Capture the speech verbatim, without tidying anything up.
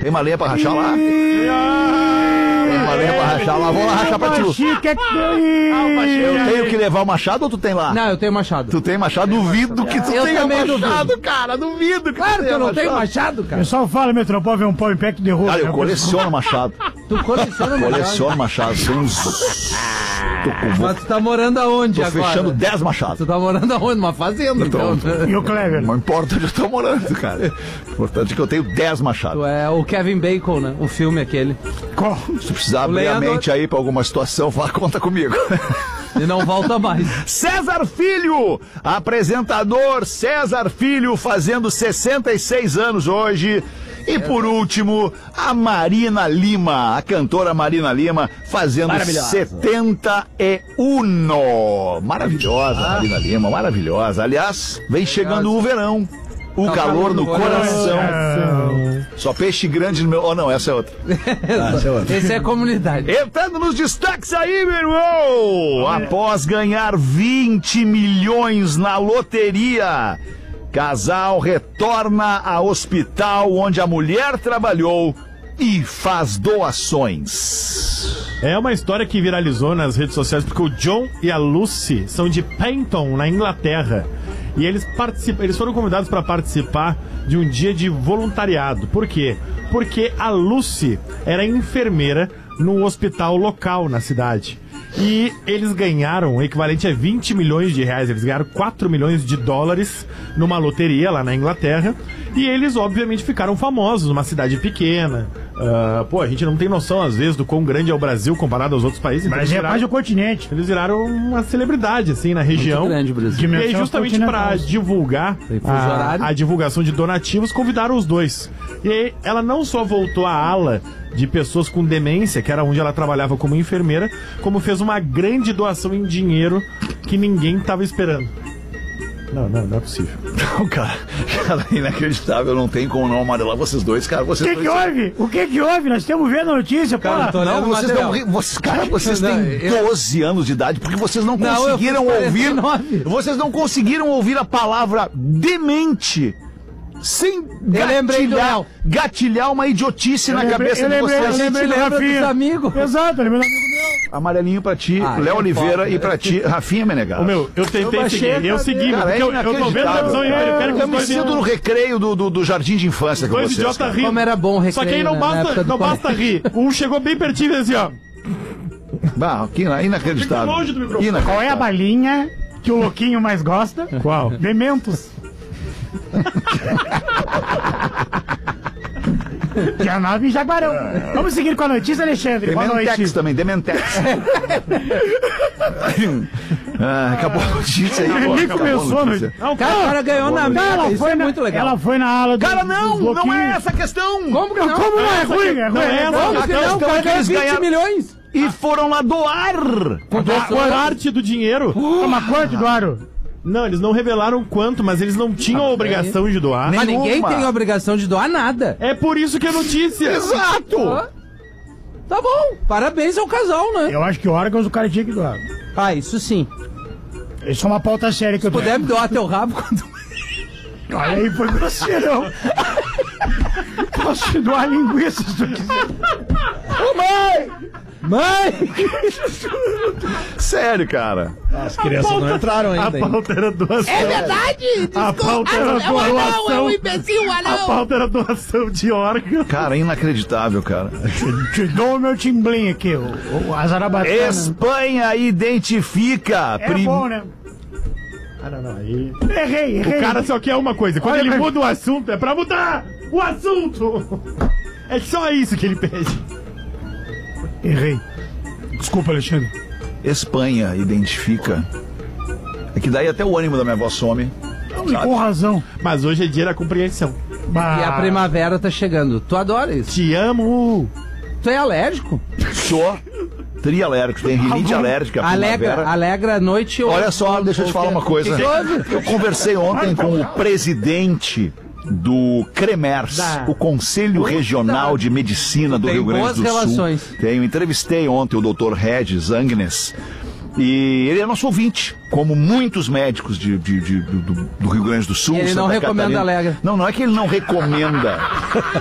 Tem uma lenha pra rachar lá? Tem uma lenha pra rachar lá, vamos lá rachar pra ti. Eu tenho que levar o machado ou tu tem lá? Não, eu tenho machado. Tu tem machado? Duvido que tu eu tenha machado, duvido. cara. Duvido que claro tu que eu não machado. tenho machado, cara. O pessoal fala, Metropol, vem um pau em pé que derruba. Cara, eu coleciono machado. Tu coleciona machado? Coleciono machado. Tem uns... Tô com... Mas tu tá morando aonde Tô agora? fechando dez machados. Tu tá morando aonde? Numa fazenda, então. E o Clever? Não importa onde eu tô morando, cara. O importante é que eu tenho dez machados. Tu é o Kevin Bacon, né? O filme aquele. Qual? Se precisar abrir Leandro... a mente aí pra alguma situação, fala, conta comigo. E não volta mais. César Filho, apresentador César Filho, fazendo sessenta e seis anos hoje. E por último, a Marina Lima, a cantora Marina Lima, fazendo setenta e um. Maravilhosa, ah. Marina Lima, maravilhosa. Aliás, vem chegando o verão. O tá calor no coração. É. Só peixe grande no meu... Oh, não, essa é outra. Ah, essa é outra. Esse é comunidade. Entrando nos destaques aí, meu irmão. Após ganhar vinte milhões na loteria, casal retorna ao hospital onde a mulher trabalhou e faz doações. É uma história que viralizou nas redes sociais porque o John e a Lucy são de Penton, na Inglaterra. E eles, participam, eles foram convidados para participar de um dia de voluntariado. Por quê? Porque a Lucy era enfermeira num hospital local na cidade. E eles ganharam o equivalente a vinte milhões de reais. Eles ganharam quatro milhões de dólares numa loteria lá na Inglaterra. E eles, obviamente, ficaram famosos numa cidade pequena. Uh, pô, a gente não tem noção, às vezes, do quão grande é o Brasil comparado aos outros países. Mas então, é mais o continente. Eles viraram uma celebridade, assim, na região. Muito grande, Brasil. E aí, justamente para divulgar a, a divulgação de donativos, convidaram os dois. E aí, ela não só voltou à ala de pessoas com demência, que era onde ela trabalhava como enfermeira, como fez uma grande doação em dinheiro que ninguém estava esperando. Não, não, não é possível. Não, cara, cara, inacreditável, não tem como não amarelar vocês dois, cara. Vocês o que dois que houve? O que que houve? Nós estamos vendo a notícia, cara, pô. Não, vocês não, vocês, cara, vocês não, têm eu... doze anos de idade, porque vocês não, não conseguiram ouvir, vocês não conseguiram ouvir a palavra demente sem gatilhar, gatilhar uma idiotice eu na lembrei, cabeça de lembrei, vocês. Eu lembrei do Rafinha. Amigos. Exato, eu lembrei do amigo meu. Amarelinho pra ti, ah, Léo Oliveira foda, e pra ti, Rafinha Menegas. O meu, eu tentei eu seguir, eu segui, cara, é eu, eu tô vendo a televisão e eu, eu me sinto no recreio do, do, do jardim de infância com dois vocês. Idiota rindo. Como era bom o recreio, só que aí não né, basta, não basta rir. Um chegou bem pertinho e assim, ó. Bah, inacreditável. Longe do microfone. Inacreditável. Qual é a balinha que o louquinho mais gosta? Qual? Dementos. Que é a nave em Jaguarão. Vamos seguir com a notícia, Alexandre. Boa noite. Dementex também, Dementex. ah, acabou a notícia aí. Ele nem começou, né? Não, o cara, cara ganhou na mesa. Ela Isso foi é na, muito legal. Ela foi na ala do. Cara, não, não é essa a questão. Como que não? Como não é ruim? É ruim. É Como que não? O cara ganhou vinte milhões. E foram lá doar. Doar parte do dinheiro. Toma quanto, Eduardo? Não, eles não revelaram quanto, mas eles não tinham a obrigação de doar. Mas ninguém tem a obrigação de doar nada. É por isso que é notícia. Exato. Ah, tá bom, parabéns ao casal, né? Eu acho que órgãos o cara tinha que doar. Ah, isso sim. Isso é uma pauta séria que eu tô... puder doar teu rabo quando... Olha aí, foi grosseirão. Posso te doar linguiça se tu quiser. Ô, mãe! Mãe! Sério, cara. As crianças pauta, não entraram ainda. A pauta era doação. É verdade! Desculpa. A pauta era ah, doação. Não, é um imbecil, anão. A pauta era doação de órgão. Cara, inacreditável, cara. Te dou o meu timblim aqui, o, o, a zarabatana. Espanha identifica... É prim... bom, né? Ah, não, não, aí... Errei, errei. O cara só quer uma coisa. Quando Olha, ele mas... muda o assunto, é pra mudar o assunto. É só isso que ele pede. Errei. Desculpa, Alexandre. Espanha identifica. É que daí até o ânimo da minha voz some. Não, com razão. Mas hoje é dia da compreensão. Bah. E a primavera tá chegando. Tu adora isso? Te amo. Tu é alérgico? Sou trialérgico. Tem rinite alérgica. Alegra, alegra a noite. Olha só, deixa eu te falar uma coisa. Eu conversei ontem com o presidente do CREMERS, o Conselho Regional de Medicina do Rio Grande do Sul. Tenho, entrevistei ontem o doutor Regis Agnes e ele é nosso ouvinte, como muitos médicos de, de, de, do, do Rio Grande do Sul. E ele não recomenda Alegra. Não, não é que ele não recomenda.